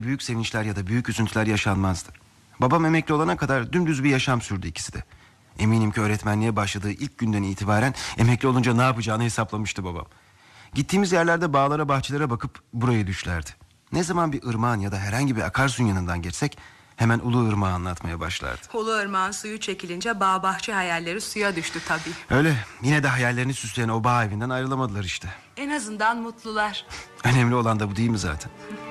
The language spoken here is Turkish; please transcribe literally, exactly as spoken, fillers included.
büyük sevinçler ya da büyük üzüntüler yaşanmazdı. Babam emekli olana kadar dümdüz bir yaşam sürdü ikisi de. Eminim ki öğretmenliğe başladığı ilk günden itibaren emekli olunca ne yapacağını hesaplamıştı babam. Gittiğimiz yerlerde bağlara, bahçelere bakıp burayı düşlerdi. Ne zaman bir ırmağın ya da herhangi bir akarsuyun yanından geçsek hemen Ulu Irmak'ı anlatmaya başlardı. Ulu Irmak'ın suyu çekilince bağ bahçe hayalleri suya düştü tabii. Öyle, yine de hayallerini süsleyen o bağ evinden ayrılamadılar işte. En azından mutlular. Önemli olan da bu değil mi zaten?